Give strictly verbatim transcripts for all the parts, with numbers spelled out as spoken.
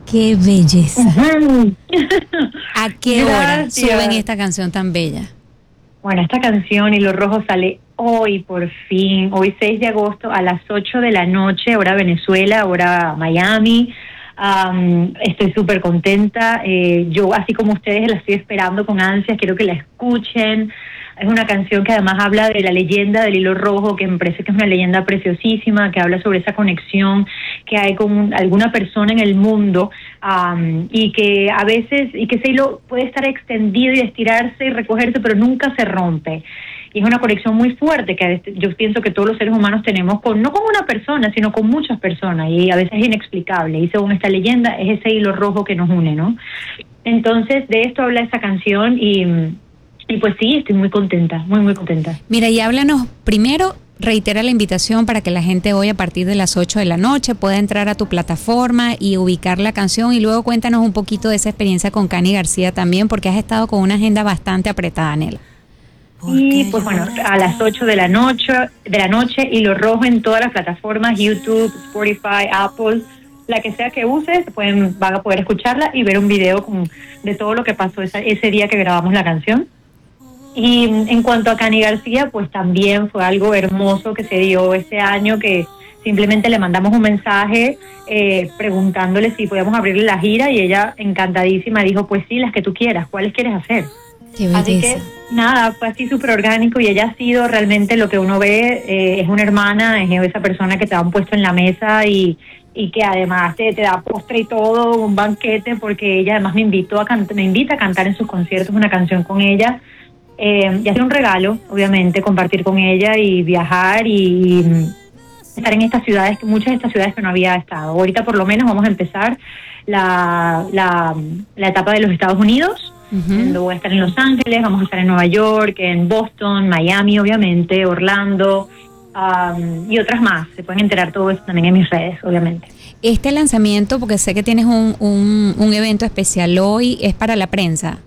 Qué belleza. Ujú. ¿A qué hora Gracias. suben esta canción tan bella? Bueno, esta canción Hilo Rojo sale hoy por fin, hoy seis de agosto a las ocho de la noche, hora Venezuela, hora Miami. Um, estoy súper contenta. Eh, yo, así como ustedes, la estoy esperando con ansias, quiero que la escuchen. Es una canción que además habla de la leyenda del hilo rojo, que me parece que es una leyenda preciosísima, que habla sobre esa conexión que hay con un, alguna persona en el mundo, um, y que a veces, y que ese hilo puede estar extendido y estirarse y recogerse, pero nunca se rompe. Y es una conexión muy fuerte que a veces, yo pienso que todos los seres humanos tenemos, con no con una persona, sino con muchas personas, y a veces es inexplicable. Y según esta leyenda, es ese hilo rojo que nos une, ¿no? Entonces, de esto habla esa canción y... Y pues sí, estoy muy contenta, muy, muy contenta. Mira, y háblanos, primero, reitera la invitación para que la gente hoy a partir de las ocho de la noche pueda entrar a tu plataforma y ubicar la canción, y luego cuéntanos un poquito de esa experiencia con Cani García también, porque has estado con una agenda bastante apretada, Nela. Y pues bueno, a las ocho de la noche, de la noche, Hilo Rojo en todas las plataformas, YouTube, Spotify, Apple, la que sea que uses, pueden, van a poder escucharla y ver un video con, de todo lo que pasó esa, ese día que grabamos la canción. Y en cuanto a Cani García, pues también fue algo hermoso que se dio este año, que simplemente le mandamos un mensaje eh, preguntándole si podíamos abrirle la gira, y ella encantadísima dijo, pues sí, las que tú quieras, ¿cuáles quieres hacer? Qué belleza. Así que nada, fue así súper orgánico, y ella ha sido realmente lo que uno ve, eh, es una hermana, es esa persona que te da un puesto en la mesa y, y que además te, te da postre y todo, un banquete, porque ella además me invitó a can- me invita a cantar en sus conciertos una canción con ella. Eh, y hacer un regalo, obviamente, compartir con ella y viajar y, y estar en estas ciudades, muchas de estas ciudades que no había estado. Ahorita por lo menos vamos a empezar la, la, la etapa de los Estados Unidos. Uh-huh. Voy a estar en Los Ángeles, vamos a estar en Nueva York, en Boston, Miami, obviamente, Orlando, um, y otras más. Se pueden enterar todo eso también en mis redes, obviamente. Este lanzamiento, porque sé que tienes un, un, un evento especial hoy, es para la prensa.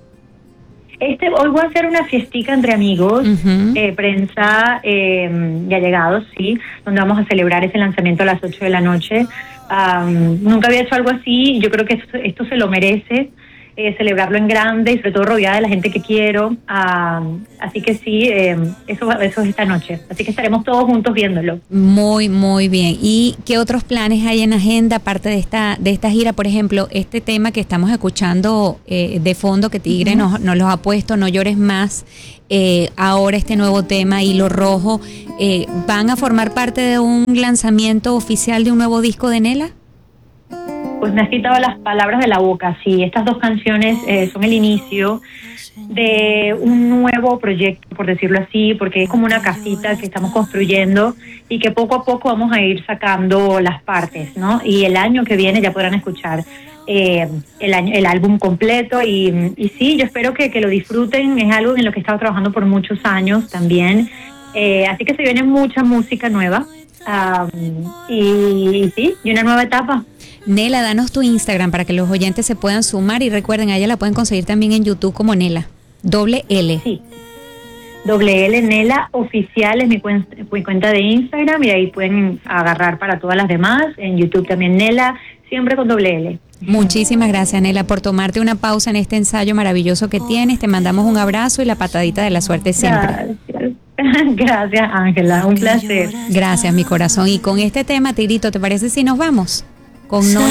Este, hoy voy a hacer una fiestica entre amigos, uh-huh. eh, prensa eh, y allegados, sí, donde vamos a celebrar ese lanzamiento a las ocho de la noche. Um, nunca había hecho algo así, yo creo que esto, esto se lo merece, eh, celebrarlo en grande y sobre todo rodeada de la gente que quiero. Um, así que sí, eh, eso, eso es esta noche. Así que estaremos todos juntos viéndolo. Muy, muy bien. ¿Y qué otros planes hay en agenda aparte de esta de esta gira? Por ejemplo, este tema que estamos escuchando eh, de fondo que Tigre uh-huh. nos, nos los ha puesto, No Llores Más, eh, ahora este nuevo tema, Hilo Rojo, eh, ¿van a formar parte de un lanzamiento oficial de un nuevo disco de Nela? Pues me has quitado las palabras de la boca. Sí, estas dos canciones eh, son el inicio de un nuevo proyecto, por decirlo así, porque es como una casita que estamos construyendo y que poco a poco vamos a ir sacando las partes, ¿no? Y el año que viene ya podrán escuchar eh, el, año, el álbum completo y, y sí, yo espero que, que lo disfruten. Es algo en lo que he estado trabajando por muchos años también, eh, así que se viene mucha música nueva um, y, y sí, y una nueva etapa. Nela, danos tu Instagram para que los oyentes se puedan sumar y recuerden, a ella la pueden conseguir también en YouTube como Nela, doble L. Sí, doble L, Nela Oficial es mi, cuen- mi cuenta de Instagram y ahí pueden agarrar para todas las demás. En YouTube también Nela, siempre con doble L. Muchísimas gracias, Nela, por tomarte una pausa en este ensayo maravilloso que tienes. Te mandamos un abrazo y la patadita de la suerte siempre. Gracias. Gracias, Ángela, un placer. Gracias, mi corazón. Y con este tema, Tigrito, ¿te parece si nos vamos? Con No